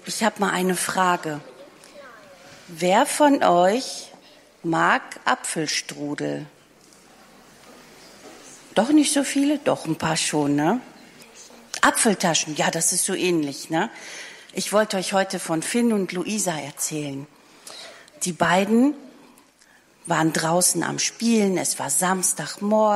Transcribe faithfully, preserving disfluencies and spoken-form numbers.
Ich habe mal eine Frage. Wer von euch mag Apfelstrudel? Doch nicht so viele? Doch, ein paar schon, ne? Apfeltaschen, ja, das ist so ähnlich, ne? Ich wollte euch heute von Finn und Luisa erzählen. Die beiden waren draußen am Spielen, es war Samstagmorgen.